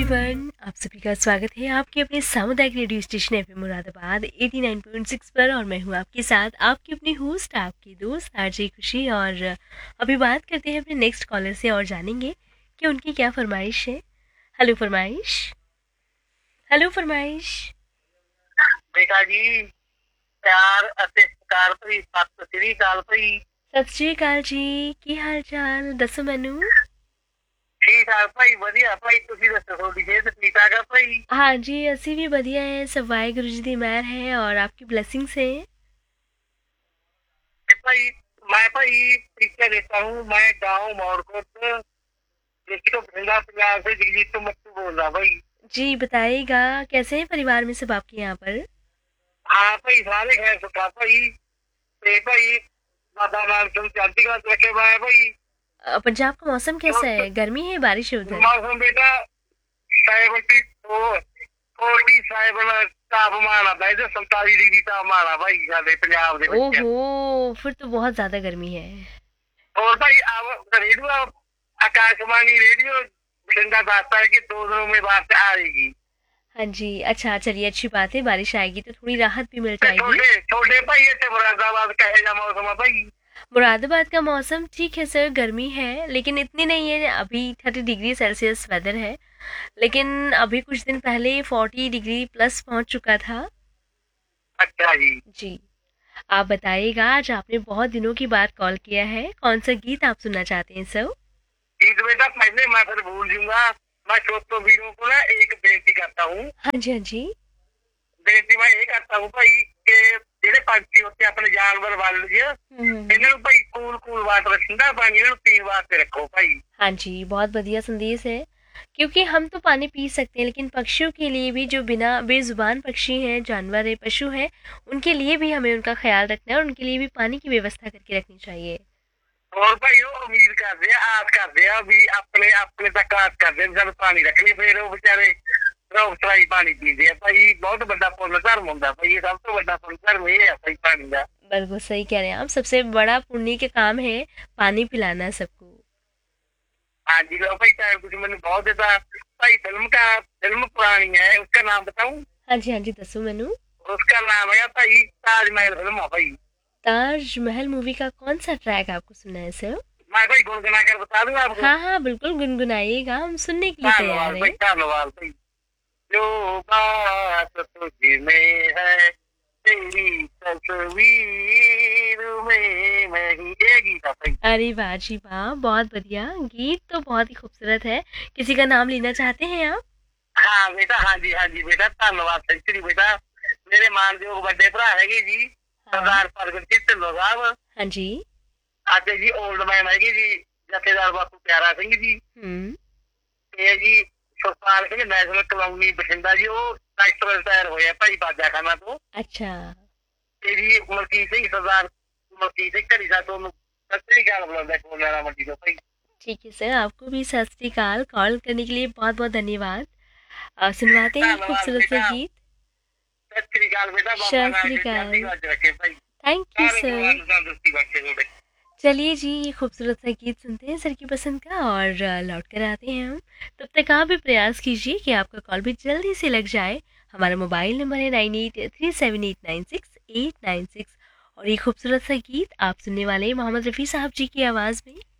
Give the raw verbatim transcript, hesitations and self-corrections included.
Everyone, आप सभी का स्वागत है आपके अपने सामुदायिक radio station FM Moradabad eighty nine point six पर। और मैं हूं आपके साथ आपकी अपनी होस्ट, आपकी दोस्त आरजे खुशी। और अभी बात करते हैं अपने नेक्स्ट कॉलर से और जानेंगे कि उनकी क्या फरमाइश है। हेलो फरमाइश। हेलो फरमाइश। बेटा जी, प्यार ਅਤੇ ਸਤਿਕਾਰ ਭਰੀ ਸਤਿ ਸ੍ਰੀ ਅਕਾਲ ਭਈ। सत श्री अकाल जी, की हाल चाल दसो मैनू। ठीक ठाक भाई, ਵਧੀਆ ਭਾਈ। ਤੁਸੀਂ ਦੱਸੋ, ਤੁਹਾਡੀ ਸਿਹਤ ਠੀਕ ਠਾਕ ਆ ਭਾਈ? हाँ जी, असी भी बढ़िया है, सब वाहेगुरु जी की मेहर है और आपकी ब्लेसिंग्स है। ਤੇ ਭਾਈ मैं भाई परिचय देता हूँ। मैं गाँव मोड़कोट डिस्ट्रिक्ट बठिंडा पंजाब से जगजीत तो मट्टू बोल रहा भाई। जी बताइएगा, कैसे हैं परिवार में सब आपके यहाँ पर। हाँ भाई, सारे खैर सुखा भाई। ਤੇ ਭਾਈ बाबा नानक ਨੂੰ ਚੜ੍ਹਦੀ ਕਲਾ ਚ ਰੱਖੇ ਹੋਇਆ ਭਾई। अ, पंजाब का मौसम कैसा है, गर्मी है बारिश है उधर। मौसम बेटा सैवनटी फोर्टी सेवन तापमान आता है, संताली डिग्री तापमान आ भाई साडे पंजाब दे विच। ओहो, फिर तो बहुत ज्यादा गर्मी है। और भाई अब रेडियो आकाशवाणी रेडियो बठिंडा बताता है कि दो दिनों में बारिश आएगी। हाँ जी, अच्छा चलिए, अच्छी बात है, बारिश आएगी तो थोड़ी राहत भी मिल ते जाएगी। छोटे छोटे भाई इतने मुरादाबाद कहे जा मौसम है भाई। मुरादाबाद का मौसम ठीक है सर, गर्मी है लेकिन इतनी नहीं है। अभी थर्टी डिग्री सेल्सियस वेदर है, लेकिन अभी कुछ दिन पहले फोर्टी डिग्री प्लस पहुंच चुका था। अच्छा जी। जी, आप बताइएगा, आज आपने बहुत दिनों की बाद कॉल किया है, कौन सा गीत आप सुनना चाहते हैं सर। ठीक बेटा, पहले मैं फिर भूल जाऊंगा। मैं श्रोतों वीरों को ना एक बेनती करता हूँ। हाँ जी हाँ जी। बेनती मैं ये करता हूँ भाई कि ਜਿਹੜੇ ਪੰਛੀ ਉੱਤੇ ਆਪਣੇ ਜਾਨਵਰ ਵੱਲ ਜੀ, हम्म, ਇਹਨਾਂ ਨੂੰ ਭਾਈ ਕੂਲ ਕੂਲ ਵਾਟਰ ਠੰਡਾ ਪਾਣੀ ਇਹਨਾਂ ਨੂੰ ਪੀਣ ਵਾਸਤੇ ਰੱਖੋ ਭਾई। हाँ जी, बहुत बढ़िया संदेश है, क्योंकि हम तो पानी पी सकते हैं लेकिन पक्षियों के लिए भी, जो बिना बेजुबान पक्षी हैं, जानवर है, पशु हैं, उनके लिए भी हमें उनका ख्याल रखना है और उनके लिए भी पानी की व्यवस्था करके रखनी चाहिए। ਹੋਰ ਭਾਈ ਉਹ ਉਮੀਦ ਕਰਦੇ ਆ, ਆਸ ਕਰਦੇ ਆ ਵੀ ਆਪਣੇ ਆਪਣੇ ਤੱਕ ਆਸ ਕਰਦੇ ਆ ਵੀ ਸਾਨੂੰ ਪਾਣੀ ਰੱਖਣੀ। ਫਿਰ ਉਹ ਵਿਚਾਰੇ ਰੋਕ ਟਰਾਈ ਪਾਣੀ ਪੀਂਦੇ ਆ ਭਾਈ। ਬਹੁਤ ਵੱਡਾ ਪੁੰਨ ਧਰਮ ਹੁੰਦਾ ਭਾਈ, ਇਹ ਸਭ ਤੋਂ ਵੱਡਾ ਪੁੰਨ ਧਰਮ ਇਹ ਆ ਭਾਈ ਪਾਣੀ ਦਾ। बिल्कुल सही कह रहे हैं आप, सबसे बड़ा पुण्य के काम है पानी पिलाना सबको। ਹਾਂਜੀ लो भाई, टाइम कुछ मैंने बहुत देता भाई। फिल्म का फिल्म पुरानी है, उसका नाम बताऊं? हाँ जी हाँ जी, दसो मैनू। उसका नाम है भाई ताजमहल फिल्म है भाई। ताजमहल मूवी का कौन सा ट्रैक आपको सुनना है सर। मैं भाई गुनगुना कर बता दूं आपको। हाँ हाँ बिल्कुल, गुनगुनाइएगा, हम सुनने के लिए तैयार धन्यवाद भाई, हैं। धन्यवाद भाई। जो बात तुझ में है तेरी तस्वीर में मैं ही, ये गीत है भाई। अरे वाह जी वाह, बहुत बढ़िया गीत, तो बहुत ही खूबसूरत है। किसी का नाम लेना चाहते हैं आप। हाँ बेटा, हाँ जी हाँ जी बेटा, धन्यवाद सैकड़ी बेटा। मेरे मानयोग बड़े भरा है जी हाँ सरदार प्रगट सिंह ढिल्लों साहब। हाँ जी। ਅਤੇ ਜੀ 올ਡ ਮੈਨ ਹੈਗੇ ਜੀ ਜਥੇਦਾਰ ਬਾਪੂ ਪਿਆਰਾ ਸਿੰਘ ਜੀ। हम्म, ਤੇ ਜੀ ਸੁਖਪਾਲ ਸਿੰਘ ਨੈਸ਼ਨਲ ਕਲੋਨੀ ਬਠਿੰਡਾ ਜੀ, ਉਹ ਡਾਕਟਰ ਰਿਟਾਇਰ ਹੋਏ ਆ ਭਾਈ ਬਾਜਾਖਾਨਾ ਤੋਂ। अच्छा ਤੇ ਜੀ ਮਲਕੀਤ ਸਿੰਘ ਸਰਦਾਰ ਮਲਕੀਤ ਸਿੰਘ ਘੜੀ ਦਾ ਤੁਹਾਨੂੰ ਸਤਿ ਸ੍ਰੀ ਅਕਾਲ ਬੁਲਾਉਂਦਾ ਕੋਲਾਰਾ ਮੰਡੀ ਤੋਂ ਭਾਈ। ठीक है सर, आपको भी सत श्री अकाल, कॉल करने के लिए बहुत बहुत धन्यवाद। अ, सुनवाते हैं धन्यवाद खूबसूरत सा बेटा। गीत। ਸਤਿ ਸ੍ਰੀ ਅਕਾਲ बेटा, बाबा सत नानक श्री जी अकाल। ਚੜ੍ਹਦੀ ਕਲਾ ਚ ਰੱਖੇ ਭਾਈ। थैंक यू ਸਾਰੇ सर। भगवान तंदुरुस्ती बख्शे ਤੁਹਾਡੇ। चलिए जी, ये खूबसूरत सा गीत सुनते हैं सर की पसंद का और अ, लौट कर आते हैं हम। तब तक आप भी प्रयास कीजिए कि आपका कॉल भी जल्दी से लग जाए। हमारा मोबाइल नंबर है nine eight three seven eight nine six eight nine six. और ये खूबसूरत सा गीत आप सुनने वाले हैं मोहम्मद रफ़ी साहब जी की आवाज़ में।